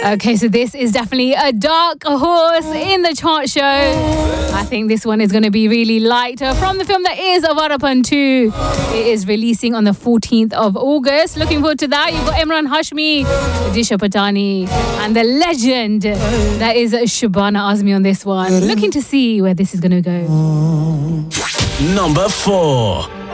Okay, so this is definitely a dark horse in the chart show. I think this one is going to be really light. From the film that is Avarapan 2. It is releasing on the 14th of August. Looking forward to that. You've got Imran Hashmi, Disha Patani, and the legend that is Shabana Azmi on this one. Looking to see where this is going to go. Number 4.